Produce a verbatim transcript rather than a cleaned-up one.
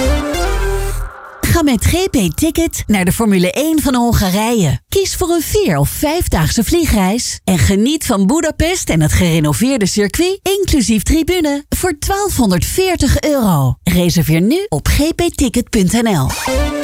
Ga met G P Ticket naar de Formule één van Hongarije. Kies voor een vier- of vijfdaagse vliegreis en geniet van Budapest en het gerenoveerde circuit, inclusief tribune, voor twaalfhonderdveertig euro. Reserveer nu op g p ticket punt n l.